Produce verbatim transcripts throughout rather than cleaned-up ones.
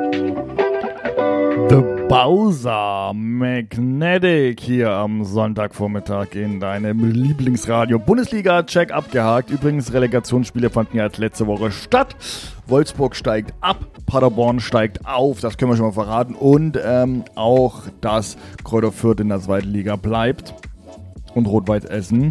The Bowser Magnetic hier am Sonntagvormittag in deinem Lieblingsradio. Bundesliga-Check abgehakt. Übrigens, Relegationsspiele fanden ja jetzt letzte Woche statt. Wolfsburg steigt ab, Paderborn steigt auf, das können wir schon mal verraten. Und ähm, auch, dass Kräuter Fürth in der zweiten Liga bleibt. Und Rot-Weiß Essen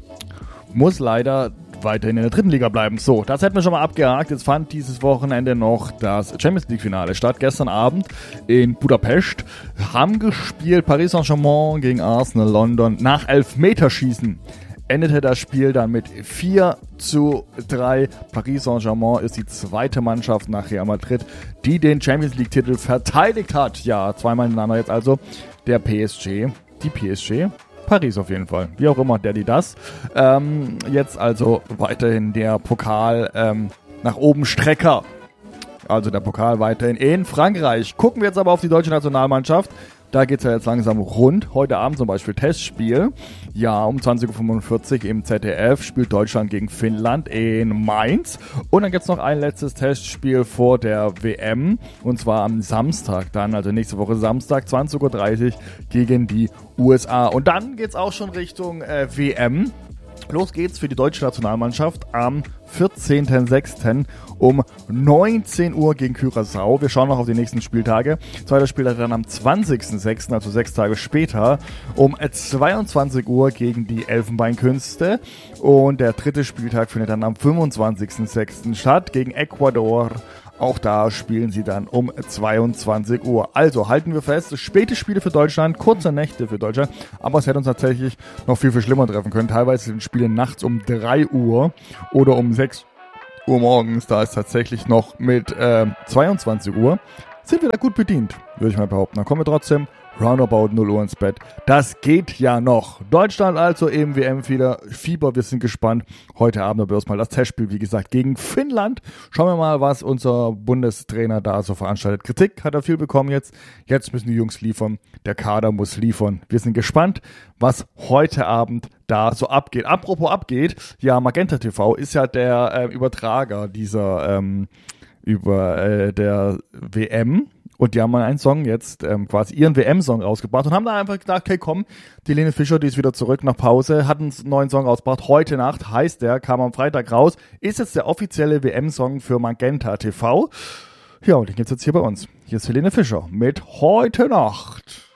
muss leider weiterhin in der dritten Liga bleiben. So, das hätten wir schon mal abgehakt. Jetzt fand dieses Wochenende noch das Champions League Finale statt. Gestern Abend in Budapest haben gespielt Paris Saint-Germain gegen Arsenal London. Nach Elfmeterschießen endete das Spiel dann mit vier zu drei. Paris Saint-Germain ist die zweite Mannschaft nach Real Madrid, die den Champions League Titel verteidigt hat. Ja, zweimal hintereinander jetzt also der P S G. Die P S G. Paris auf jeden Fall. Wie auch immer, der, die, das. Ähm, jetzt also weiterhin der Pokal ähm, nach oben Strecker. Also der Pokal weiterhin in Frankreich. Gucken wir jetzt aber auf die deutsche Nationalmannschaft. Da geht es ja jetzt langsam rund. Heute Abend zum Beispiel Testspiel. Ja, um zwanzig Uhr fünfundvierzig im Z D F spielt Deutschland gegen Finnland in Mainz. Und dann gibt es noch ein letztes Testspiel vor der W M. Und zwar am Samstag dann, also nächste Woche Samstag, zwanzig Uhr dreißig gegen die U S A. Und dann geht es auch schon Richtung äh, W M. Los geht's für die deutsche Nationalmannschaft am vierzehnten sechsten um neunzehn Uhr gegen Curaçao. Wir schauen noch auf die nächsten Spieltage. Zweiter Spieltag dann am zwanzigsten sechsten, also sechs Tage später, um zweiundzwanzig Uhr gegen die Elfenbeinkünste. Und der dritte Spieltag findet dann am fünfundzwanzigsten sechsten statt gegen Ecuador. Auch da spielen sie dann um zweiundzwanzig Uhr. Also halten wir fest, späte Spiele für Deutschland, kurze Nächte für Deutschland. Aber es hätte uns tatsächlich noch viel, viel schlimmer treffen können. Teilweise sind Spiele nachts um drei Uhr oder um sechs Uhr morgens. Da ist tatsächlich noch mit äh, zweiundzwanzig Uhr. Sind wir da gut bedient, würde ich mal behaupten. Dann kommen wir trotzdem roundabout null Uhr ins Bett. Das geht ja noch. Deutschland also im W M-Fieber. Wir sind gespannt. Heute Abend haben wir uns mal das Testspiel, wie gesagt, gegen Finnland. Schauen wir mal, was unser Bundestrainer da so veranstaltet. Kritik hat er viel bekommen jetzt. Jetzt müssen die Jungs liefern. Der Kader muss liefern. Wir sind gespannt, was heute Abend da so abgeht. Apropos abgeht, ja, Magenta T V ist ja der äh, Übertrager dieser ähm, über äh, der W M. Und die haben mal einen Song jetzt, ähm, quasi ihren W M-Song rausgebracht und haben da einfach gedacht, okay, komm, die Helene Fischer, die ist wieder zurück nach Pause, hat einen neuen Song rausgebracht. Heute Nacht heißt der, kam am Freitag raus, ist jetzt der offizielle W M-Song für Magenta T V. Ja, und den gibt's jetzt hier bei uns. Hier ist Helene Fischer mit Heute Nacht.